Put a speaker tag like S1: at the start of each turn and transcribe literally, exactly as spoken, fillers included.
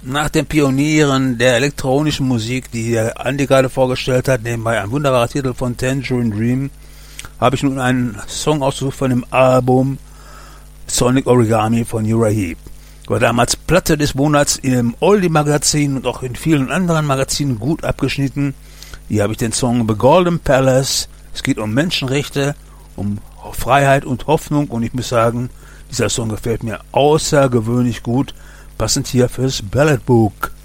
S1: Nach den Pionieren der elektronischen Musik, die der Andi gerade vorgestellt hat, nebenbei ein wunderbarer Titel von Tangerine Dream, habe ich nun einen Song ausgesucht von dem Album Sonic Origami von Uriah Heep. War damals Platte des Monats im Oldie-Magazin und auch in vielen anderen Magazinen gut abgeschnitten. Hier habe ich den Song The Golden Palace. Es geht um Menschenrechte, um Freiheit und Hoffnung und ich muss sagen, dieser Song gefällt mir außergewöhnlich gut, passend hier fürs Ballad Book.